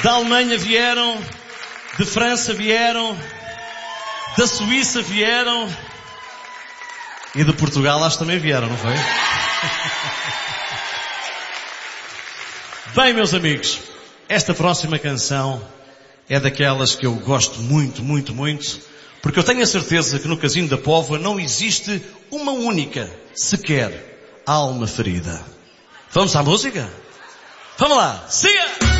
Da Alemanha vieram, de França vieram, da Suíça vieram e de Portugal acho que também vieram, não foi? Bem, meus amigos, esta próxima canção é daquelas que eu gosto muito, muito, muito, porque eu tenho a certeza que no Casino da Póvoa não existe uma única, sequer, alma ferida. Vamos à música? Vamos lá, siga!